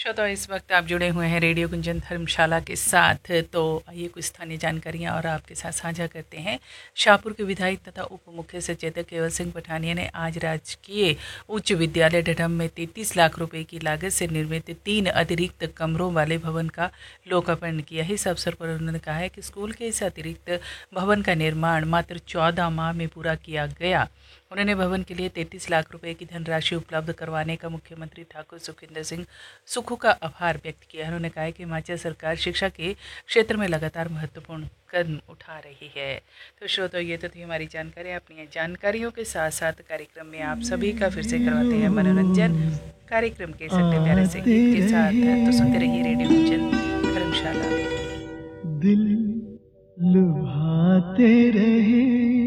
श्रोता, इस वक्त आप जुड़े हुए हैं रेडियो गुंजन धर्मशाला के साथ। तो आइए कुछ स्थानीय जानकारियां और आपके साथ साझा करते हैं। शाहपुर के विधायक तथा उप मुख्य सचेतक केवल सिंह पठानिया ने आज राजकीय उच्च विद्यालय ढढ़म में 33 लाख रुपए की लागत से निर्मित 3 अतिरिक्त कमरों वाले भवन का लोकार्पण किया। इस अवसर पर उन्होंने कहा है कि स्कूल के इस अतिरिक्त भवन का निर्माण मात्र 14 माह में पूरा किया गया। उन्होंने भवन के लिए 33 लाख रुपए की धनराशि उपलब्ध करवाने का मुख्यमंत्री ठाकुर सुखविंदर सिंह सुक्खू का आभार व्यक्त किया। उन्होंने कहा कि हिमाचल सरकार शिक्षा के क्षेत्र में लगातार महत्वपूर्ण कदम उठा रही है। तो श्रोताओ, ये तो थी हमारी जानकारी। अपनी जानकारियों के साथ साथ कार्यक्रम में आप सभी का फिर से करवाते हैं मनोरंजन। कार्यक्रम के सकते प्यारे से गीत के साथ तो सुनते रहिए रेडियो गुंजन धर्मशाला। दिल लुभाते रहे